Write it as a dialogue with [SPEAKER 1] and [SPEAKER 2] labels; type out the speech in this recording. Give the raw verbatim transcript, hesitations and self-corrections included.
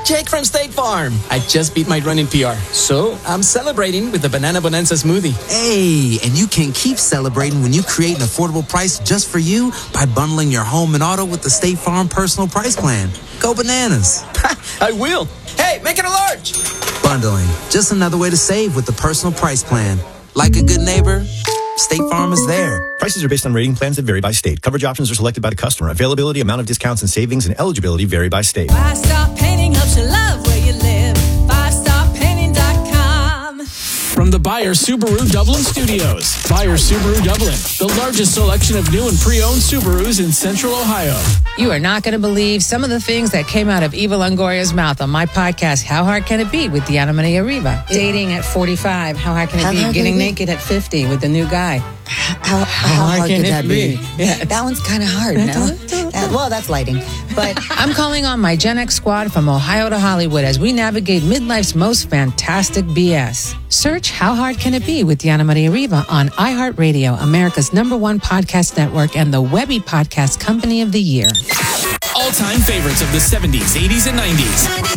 [SPEAKER 1] Jake from State Farm. I just beat my run in P R, so I'm celebrating with the Banana Bonanza smoothie.
[SPEAKER 2] Hey, and you can keep celebrating when you create an affordable price just for you by bundling your home and auto with the State Farm Personal Price Plan. Go bananas.
[SPEAKER 1] I will. Hey, make it a large.
[SPEAKER 2] Bundling, just another way to save with the Personal Price Plan. Like a good neighbor, State Farm is there.
[SPEAKER 3] Prices are based on rating plans that vary by state. Coverage options are selected by the customer. Availability, amount of discounts and savings, and eligibility vary by state.
[SPEAKER 4] Five Star Painting helps you love where you live. five star painting dot com.
[SPEAKER 5] From the Buyer Subaru Dublin Studios, Buyer Subaru Dublin, the largest selection of new and pre-owned Subarus in Central Ohio.
[SPEAKER 6] You are not going to believe some of the things that came out of Eva Longoria's mouth on my podcast, How Hard Can It Be, with Diana Maria Riva. Dating at forty-five, how hard can it
[SPEAKER 7] How
[SPEAKER 6] be?
[SPEAKER 7] hard can
[SPEAKER 6] Getting
[SPEAKER 7] it be?
[SPEAKER 6] naked at fifty with the new guy.
[SPEAKER 7] How, how hard
[SPEAKER 6] can
[SPEAKER 7] could
[SPEAKER 6] it
[SPEAKER 7] that be?
[SPEAKER 6] be? Yeah.
[SPEAKER 7] That one's kind of hard, no? That- well, that's lighting. But
[SPEAKER 6] I'm calling on my Gen X squad from Ohio to Hollywood as we navigate midlife's most fantastic B S. Search How Hard Can It Be with Diana Maria Riva on iHeartRadio, America's number one podcast network and the Webby Podcast Company of the Year.
[SPEAKER 5] All-time favorites of the seventies, eighties, and nineties.